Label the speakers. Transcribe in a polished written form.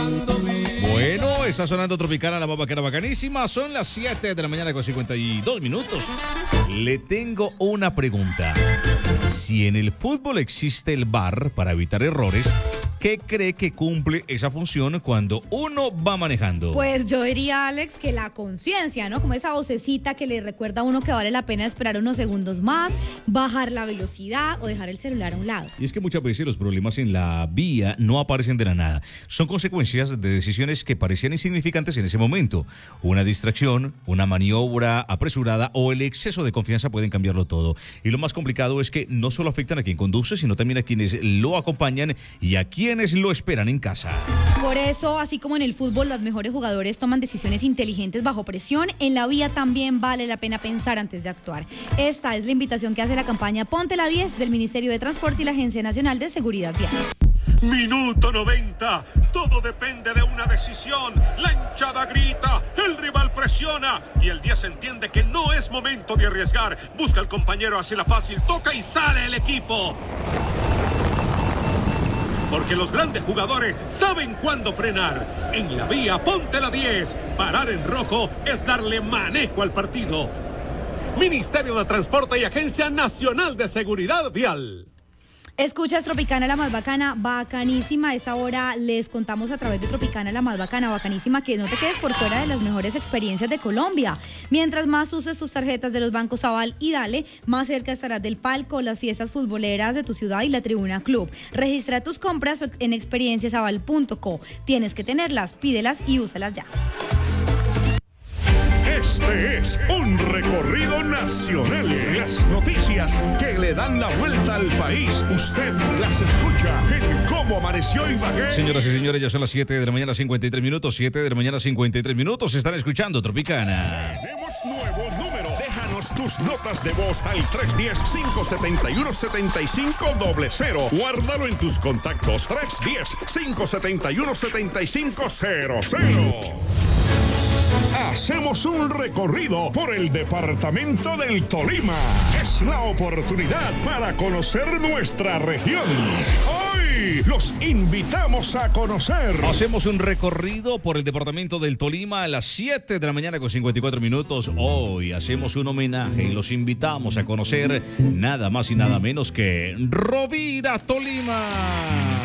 Speaker 1: Bueno, está sonando Tropicana, la más bacana, bacanísima. Son las 7 de la mañana con 52 minutos. Le tengo una pregunta. Si en el fútbol existe el VAR para evitar errores, ¿qué cree que cumple esa función cuando uno va manejando?
Speaker 2: Pues yo diría, Alex, que la conciencia, ¿no? Como esa vocecita que le recuerda a uno que vale la pena esperar unos segundos más, bajar la velocidad o dejar el celular a un lado.
Speaker 1: Y es que muchas veces los problemas en la vía no aparecen de la nada. Son consecuencias de decisiones que parecían insignificantes en ese momento. Una distracción, una maniobra apresurada o el exceso de confianza pueden cambiarlo todo. Y lo más complicado es que no solo afectan a quien conduce, sino también a quienes lo acompañan y a quienes lo esperan en casa.
Speaker 2: Por eso, así como en el fútbol los mejores jugadores toman decisiones inteligentes bajo presión, en la vía también vale la pena pensar antes de actuar. Esta es la invitación que hace la campaña Ponte la 10 del Ministerio de Transporte y la Agencia Nacional de Seguridad Vial.
Speaker 3: Minuto 90, todo depende de una decisión. La hinchada grita, el rival presiona y el 10 entiende que no es momento de arriesgar. Busca al compañero, hace la fácil, toca y sale el equipo. Porque los grandes jugadores saben cuándo frenar. En la vía, ponte la 10. Parar en rojo es darle manejo al partido. Ministerio de Transporte y Agencia Nacional de Seguridad Vial.
Speaker 2: Escuchas Tropicana, la más bacana, bacanísima. A esa hora les contamos a través de Tropicana, la más bacana, bacanísima, que no te quedes por fuera de las mejores experiencias de Colombia. Mientras más uses sus tarjetas de los bancos Aval y Dale, más cerca estarás del palco, las fiestas futboleras de tu ciudad y la Tribuna Club. Registra tus compras en experienciasaval.co. Tienes que tenerlas, pídelas y úsalas ya.
Speaker 4: Este es un recorrido nacional. Las noticias que le dan la vuelta al país. Usted las escucha en Cómo Amaneció Ibagué.
Speaker 1: Señoras y señores, ya son las 7 de la mañana, 53 minutos. 7 de la mañana, 53 minutos. Están escuchando Tropicana.
Speaker 4: Tenemos nuevo número. Déjanos tus notas de voz al 310-571-7500. Guárdalo en tus contactos. 310-571-7500. Hacemos un recorrido por el departamento del Tolima. Es la oportunidad para conocer nuestra región. Hoy los invitamos a conocer.
Speaker 1: Hacemos un recorrido por el departamento del Tolima a las 7 de la mañana con 54 minutos. Hoy hacemos un homenaje y los invitamos a conocer nada más y nada menos que Rovira, Tolima.